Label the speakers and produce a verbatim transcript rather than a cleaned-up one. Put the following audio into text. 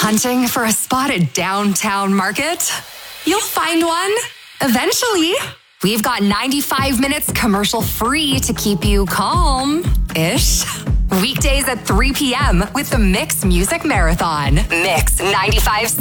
Speaker 1: Hunting for a spot at Downtown Market? You'll find one. Eventually. We've got ninety-five minutes commercial free to keep you calm-ish. Weekdays at three p.m. with the Mix Music Marathon. Mix ninety-five